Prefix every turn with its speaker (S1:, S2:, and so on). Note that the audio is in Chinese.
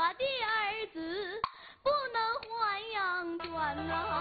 S1: 的儿子不能还阳转呐。